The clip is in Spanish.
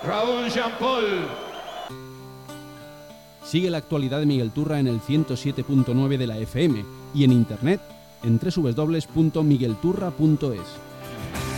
Raúl Jean-Paul. Sigue la actualidad de Miguel Turra en el 107.9 de la FM y en internet en www.miguelturra.es.